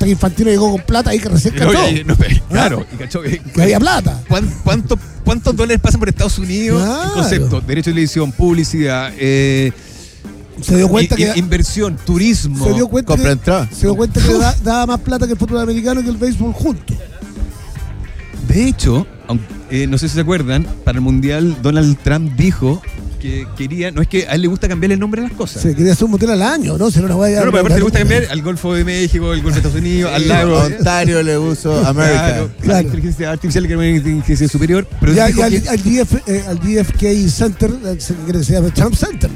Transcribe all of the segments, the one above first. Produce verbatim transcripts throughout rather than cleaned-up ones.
hasta que Infantino llegó con plata ahí que recién cachó. No, no, claro, y cachó que, que había plata. ¿Cuántos cuántos dólares pasan por Estados Unidos? Claro. El concepto, derecho de televisión, publicidad, eh, se dio cuenta in, que inversión, turismo, se dio cuenta compra que, entrada. se dio cuenta que da, daba más plata que el fútbol americano y que el béisbol juntos. De hecho, aunque, eh, no sé si se acuerdan, para el Mundial Donald Trump dijo que quería, no es que a él le gusta cambiar el nombre de las cosas. Se quería hacer un mundial al año, ¿no? Si no nos vaya No, no, pero aparte le gusta cambiar al Golfo de México, al Golfo de Estados Unidos, al lago. Ontario le uso América. Claro, Claro. la inteligencia artificial que es una inteligencia superior. Pero Ya, dijo y al, que- al, G F, eh, al G F K Center, eh, se, que se llama Trump Center.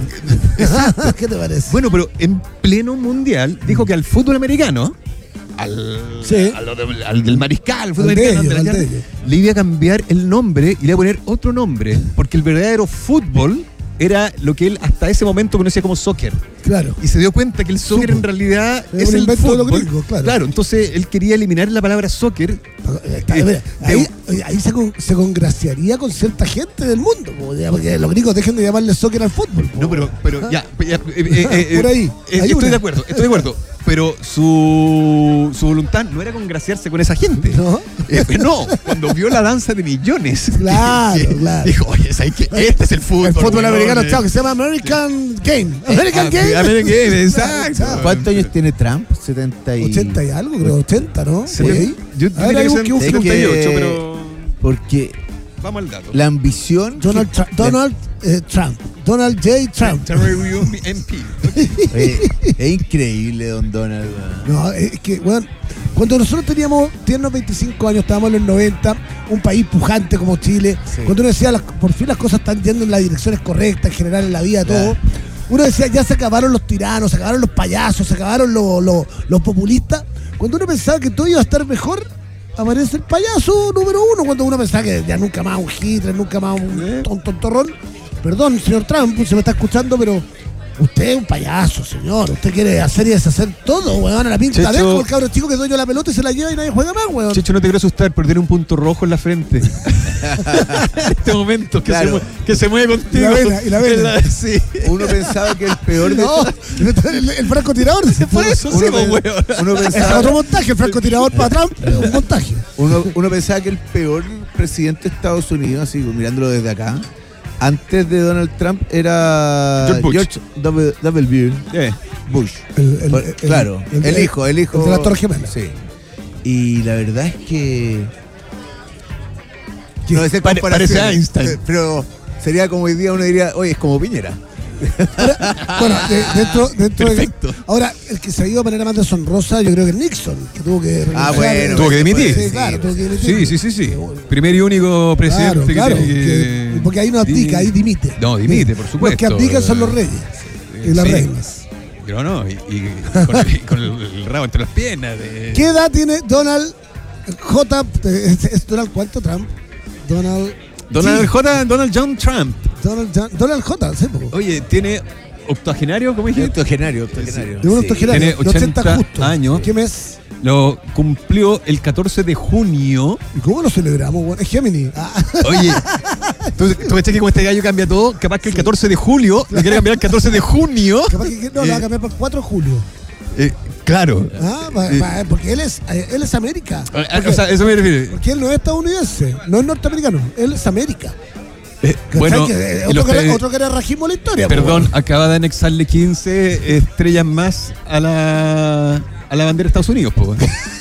Po. ¿Qué te parece? Bueno, pero en pleno mundial dijo que al fútbol americano, al, Sí. a lo de- al del mariscal, el fútbol Al de americano, ellos, de la al de llave, ellos. le iba a cambiar el nombre y le iba a poner otro nombre, porque el verdadero fútbol era lo que él hasta ese momento conocía como soccer. Claro. Y se dio cuenta que el soccer Supo. en realidad Es es, un el invento de los fútbol. gringos, claro. Entonces él quería eliminar la palabra soccer. Está, Eh, mira, de- ahí ahí se, con- se congraciaría con cierta gente del mundo, po, ya, porque los gringos dejen de llamarle soccer al fútbol. Po. No, pero, pero ya, ya, eh, eh, eh, Por ahí, eh, hay estoy una. de acuerdo, estoy de acuerdo. Pero su, su voluntad no era congraciarse con esa gente. ¿No? Eh, no, cuando vio la danza de millones. Claro, que- claro. Dijo, oye, ¿sabes qué? Este es el fútbol. El fútbol weón, americano, eh". chao, que se llama American Game. American Ah, Game. American Game, exacto. Chao. ¿Cuántos años tiene Trump? setenta y... ochenta y algo, creo, ochenta, ¿no? Se Por me- ahí. Yo A ver, diría ahí que busque, son busque. setenta y ocho, que- pero Porque vamos al dato. la ambición... Donald, que- Tru- Donald eh, Trump. Donald J. Trump. Review M P. Oye, es increíble, don Donald. weón. No, es que, bueno, cuando nosotros teníamos tiernos veinticinco años, estábamos en los noventa, un país pujante como Chile, Sí. cuando uno decía, las- por fin las cosas están yendo en las direcciones correctas, en general en la vida, todo, Claro. uno decía, ya se acabaron los tiranos, se acabaron los payasos, se acabaron los, los, los populistas. Cuando uno pensaba que todo iba a estar mejor, aparece el payaso número uno. Cuando uno pensaba que ya nunca más un Hitler, nunca más un tontorrón. Perdón, señor Trump, se me está escuchando, pero usted es un payaso, señor. Usted quiere hacer y deshacer todo, weón, a la pinta. Checho- Deja como el cabro chico que dueño de la pelota y se la lleva y nadie juega más, weón. Checho, no te quiero asustar, pero tiene un punto rojo en la frente. En este momento, que, Claro. se, mue- que se mueve contigo. Y la vena, y la vena. En la- sí. Uno pensaba que el peor de No, el, el francotirador. Por eso uno, sí, pe- pues, weón. uno Es pensaba, otro montaje, el francotirador para Trump, es un montaje. uno, uno pensaba que el peor presidente de Estados Unidos, así mirándolo desde acá, antes de Donald Trump era George Bush. George W. W. Eh, Bush. El- el- Por- el- claro, el, el- hijo, el hijo. el de las Torres Gemelas. Sí. Y la verdad es que. ¿Qué? No es Pare- parece Einstein. eh, Pero sería como hoy día uno diría, oye, es como Piñera. Ahora, bueno, de- dentro, dentro de- Perfecto. ahora, el que se ha ido de manera más deshonrosa, yo creo que es Nixon, que tuvo que Ah, renunciar. bueno, Tuvo que dimitir. Sí, claro, tuvo que dimitir. sí, sí, sí, sí. Primer y único presidente Claro, claro, que tiene que- que- porque ahí no abdica, ahí dimite. No, dimite, por supuesto. Los que abdican son los reyes y las Sí. reinas. Pero no, y, y con, el, con el- el rabo entre las piernas. De... ¿Qué edad tiene Donald J. ¿Es, es Donald cuánto Trump? Donald. Donald Sí, J. Donald John Trump. Donald, Jan- Donald J. Sí, po. Oye, tiene octogenario, ¿cómo dijiste? Octogenario, octogenario. De un Sí. octogenario, Tiene de ochenta ochenta justo. años. ¿Qué mes? Lo cumplió el catorce de junio. ¿Y cómo lo celebramos? Bueno, es Gemini. Ah, Oye, ¿tú, tú ves que como este gallo cambia todo? Capaz que el catorce de julio lo quiere cambiar el catorce de junio. capaz que no, lo va a cambiar para el cuatro de julio. Eh, claro. Ah, pa- Eh, pa- porque él es, eh, él es América. ah, Porque, o sea, eso me refiere. porque él no es estadounidense, no es norteamericano, él es América. Eh, ¿Cachai? bueno, Que, eh, y otro, los que era, tres- otro que era rajismo de la historia. po, perdón, weón. acaba de anexarle quince estrellas más a la, a la bandera de Estados Unidos. Po.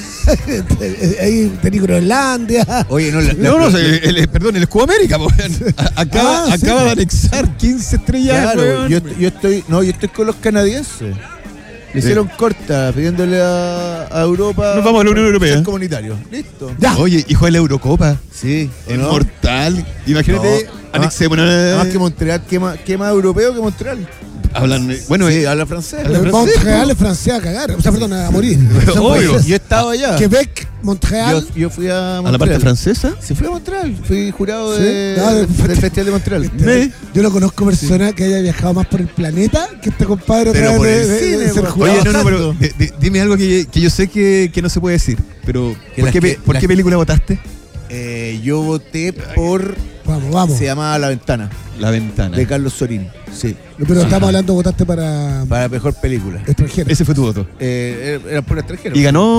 Ahí tenía Groenlandia. Oye, no, la- No, la- no, el, el- perdón, el escudo América. Po. A- Acaba, Ah, sí, acaba po. de anexar quince estrellas. Claro, weón. yo, yo estoy, no, yo estoy con los canadienses. Le hicieron corta pidiéndole a, a Europa. Nos vamos a la Unión Europea. ser comunitario. Listo. Ya. Oye, hijo de la Eurocopa. Sí, ¿o Es no? mortal. Imagínate, No. anexémonos. Nada más que Montreal, ¿qué más, qué más europeo que Montreal? Hablan, bueno, Sí, eh, habla francés. habla El francés, Montreal po. es francés a cagar. O sea, perdón, a morir. Pero Son obvio. países. Yo he estado allá. Quebec, Montreal. Yo, yo fui a a Montreal. la parte francesa. Sí, fui a Montreal. Fui jurado Sí. de, Ah, del- del Festival de Montreal. Me- Yo no conozco persona que haya viajado más por el planeta que este compadre Pero otra por vez el de, de- de cine, ser por- jurado. Oye, no, no, pero Trabajando. di- di- dime algo que, que yo sé que, que no se puede decir. Pero, Que ¿por, las qué, pe- que- ¿por las qué que- película votaste? Eh, yo voté por. Vamos, vamos. Se llamaba La Ventana, La Ventana. de Carlos Sorín. Sí. Pero estamos hablando, votaste para Para mejor película. extranjeros. Ese fue tu voto. Eh, era, era por extranjero. Y ganó